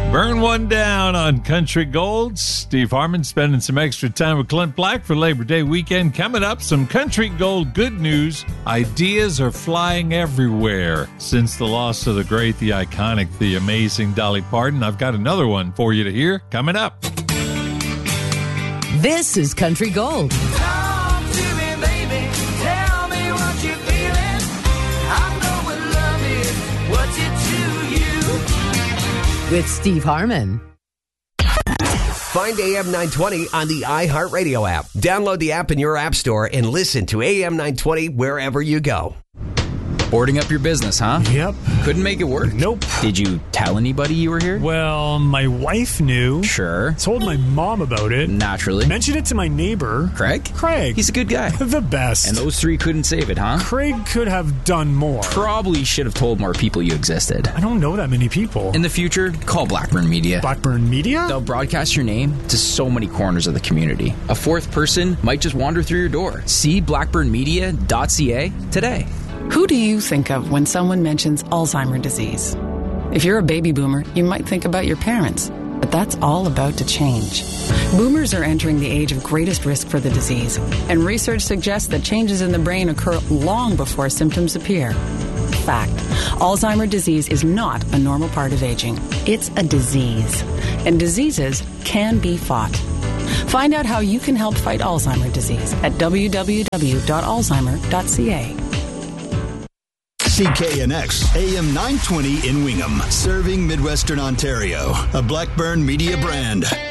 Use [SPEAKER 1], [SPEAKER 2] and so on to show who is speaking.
[SPEAKER 1] Burn one down on Country Gold. Steve Harmon spending some extra time with Clint Black for Labor Day weekend. Coming up, some Country Gold good news. Ideas are flying everywhere since the loss of the great, the iconic, the amazing Dolly Parton. I've got another one for you to hear coming up.
[SPEAKER 2] This is Country Gold.
[SPEAKER 3] Talk to me, baby. Tell me what you're feeling. I know what love is. What's it to you?
[SPEAKER 2] With Steve Harmon.
[SPEAKER 4] Find AM 920 on the iHeartRadio app. Download the app in your app store and listen to AM 920 wherever you go.
[SPEAKER 5] Boarding up your business, huh?
[SPEAKER 6] Yep.
[SPEAKER 5] Couldn't make it work?
[SPEAKER 6] Nope.
[SPEAKER 5] Did you tell anybody you were here?
[SPEAKER 6] Well, my wife knew.
[SPEAKER 5] Sure.
[SPEAKER 6] Told my mom about it.
[SPEAKER 5] Naturally.
[SPEAKER 6] Mentioned it to my neighbor.
[SPEAKER 5] Craig?
[SPEAKER 6] Craig.
[SPEAKER 5] He's a good guy.
[SPEAKER 6] The best.
[SPEAKER 5] And those three couldn't save it, huh?
[SPEAKER 6] Craig could have done more.
[SPEAKER 5] Probably should have told more people you existed.
[SPEAKER 6] I don't know that many people.
[SPEAKER 5] In the future, call Blackburn Media.
[SPEAKER 6] Blackburn Media?
[SPEAKER 5] They'll broadcast your name to so many corners of the community. A fourth person might just wander through your door. See blackburnmedia.ca today.
[SPEAKER 7] Who do you think of when someone mentions Alzheimer's disease? If you're a baby boomer, you might think about your parents, but that's all about to change. Boomers are entering the age of greatest risk for the disease, and research suggests that changes in the brain occur long before symptoms appear. Fact: Alzheimer's disease is not a normal part of aging. It's a disease, and diseases can be fought. Find out how you can help fight Alzheimer's disease at www.alzheimer.ca.
[SPEAKER 8] CKNX, AM 920 in Wingham, serving Midwestern Ontario, a Blackburn Media brand.